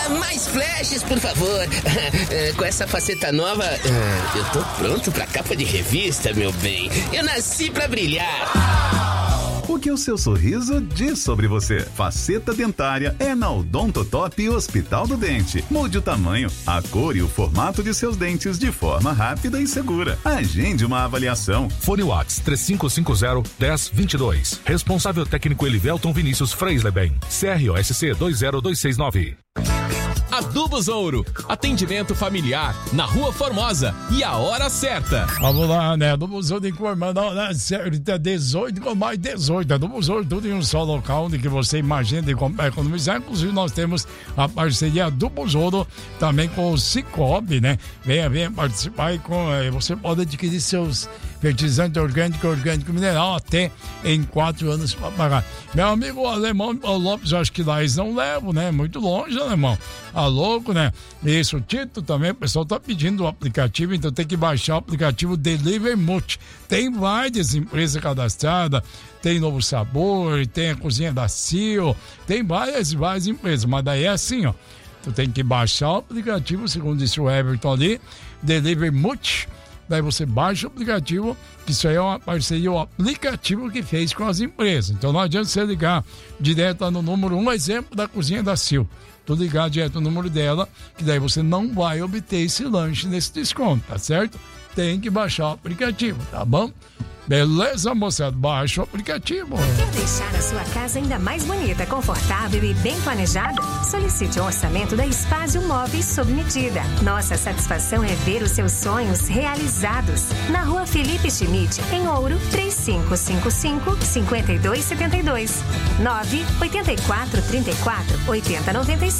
Mais flashes, por favor. Com essa faceta nova, eu tô pronto pra capa de revista, meu bem. Eu nasci pra brilhar. O que o seu sorriso diz sobre você? Faceta dentária é na Odontotop Hospital do Dente. Mude o tamanho, a cor e o formato de seus dentes de forma rápida e segura. Agende uma avaliação. Fone Whats 3550-1022. Responsável técnico Elivelton Vinícius Freisleben. CROSC 20269. Adubos Ouro, atendimento familiar na Rua Formosa e a hora certa. Vamos lá, né? Adubos Ouro informando a hora certa, 18 com mais 18. Adubos Ouro, tudo em um só local onde que você imagina de economizar. Inclusive nós temos a parceria Adubos Ouro também com o Cicobi, né? Venha participar e você pode adquirir seus fertilizante orgânico mineral até em 4 anos para pagar. Meu amigo Alemão Lopes, eu acho que lá eles não levam, né? Muito longe, Alemão. Ah, louco, né? Isso, o Tito também, o pessoal tá pedindo o aplicativo, então tem que baixar o aplicativo Delivery Multi. Tem várias empresas cadastradas, tem Novo Sabor, tem a Cozinha da Sil, tem várias empresas, mas daí é assim, ó. Tu tem que baixar o aplicativo, segundo disse o Everton ali, Delivery Multi. Daí você baixa o aplicativo, que isso aí é uma parceria, o aplicativo que fez com as empresas. Então não adianta você ligar direto no número, um exemplo da Cozinha da Sil. Tu ligar direto no número dela, que daí você não vai obter esse lanche nesse desconto, tá certo? Tem que baixar o aplicativo, tá bom? Beleza, moçada? Baixa o aplicativo. Quer deixar a sua casa ainda mais bonita, confortável e bem planejada? Solicite um orçamento da Espásio Móveis sob medida. Nossa satisfação é ver os seus sonhos realizados. Na Rua Felipe Schmidt, em Ouro, 3555-5272. 98434-8095.